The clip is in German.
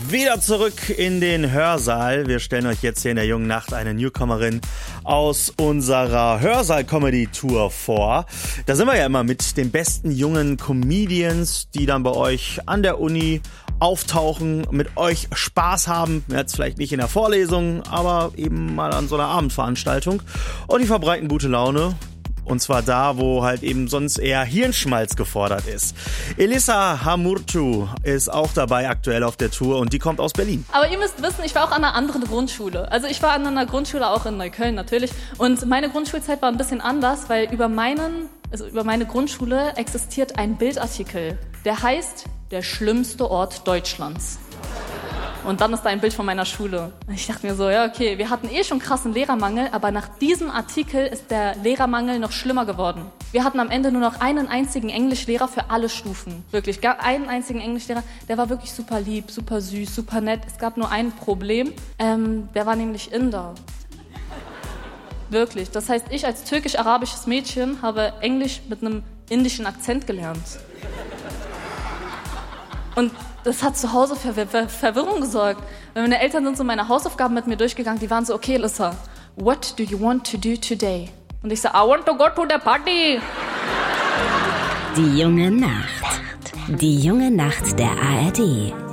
Wieder zurück in den Hörsaal. Wir stellen euch jetzt hier in der jungen Nacht eine Newcomerin aus unserer Hörsaal-Comedy-Tour vor. Da sind wir ja immer mit den besten jungen Comedians, die dann bei euch an der Uni auftauchen, mit euch Spaß haben. Jetzt vielleicht nicht in der Vorlesung, aber eben mal an so einer Abendveranstaltung. Und die verbreiten gute Laune. Und zwar da, wo halt eben sonst eher Hirnschmalz gefordert ist. Elissa Hamurcu ist auch dabei aktuell auf der Tour und die kommt aus Berlin. Aber ihr müsst wissen, ich war auch an einer anderen Grundschule. Also ich war an einer Grundschule auch in Neukölln natürlich. Und meine Grundschulzeit war ein bisschen anders, weil über meine Grundschule existiert ein Bildartikel. Der heißt Der schlimmste Ort Deutschlands. Und dann ist da ein Bild von meiner Schule. Ich dachte mir so, ja okay, wir hatten schon krassen Lehrermangel, aber nach diesem Artikel ist der Lehrermangel noch schlimmer geworden. Wir hatten am Ende nur noch einen einzigen Englischlehrer für alle Stufen. Wirklich, einen einzigen Englischlehrer. Der war wirklich super lieb, super süß, super nett. Es gab nur ein Problem, der war nämlich Inder. Wirklich, das heißt, ich als türkisch-arabisches Mädchen habe Englisch mit einem indischen Akzent gelernt. Und das hat zu Hause für Verwirrung gesorgt. Weil meine Eltern sind so meine Hausaufgaben mit mir durchgegangen. Die waren so, okay, Elissa, what do you want to do today? Und ich so, I want to go to the party. Die junge Nacht. Die junge Nacht der ARD.